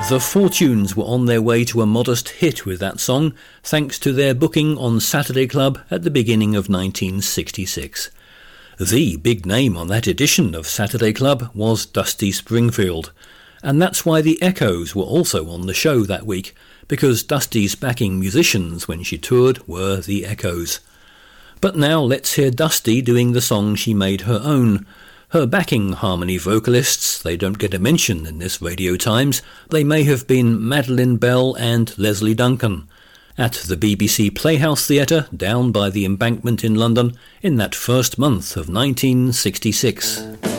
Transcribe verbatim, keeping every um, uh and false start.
The Fortunes were on their way to a modest hit with that song, thanks to their booking on Saturday Club at the beginning of nineteen sixty-six. The big name on that edition of Saturday Club was Dusty Springfield, and that's why the Echoes were also on the show that week, because Dusty's backing musicians when she toured were the Echoes. But now let's hear Dusty doing the song she made her own. Her backing harmony vocalists, they don't get a mention in this Radio Times. They may have been Madeline Bell and Leslie Duncan at the B B C Playhouse Theatre down by the Embankment in London in that first month of nineteen sixty-six.